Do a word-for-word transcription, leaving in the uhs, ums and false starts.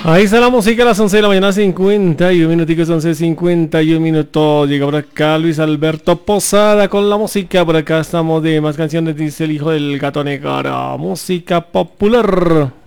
Ahí está la música a las once de la mañana, cincuenta y un minuticos, once cincuenta y un minutos. Llega por acá Luis Alberto Posada con la música. Por acá estamos de más canciones, dice el hijo del gato negro. Música popular.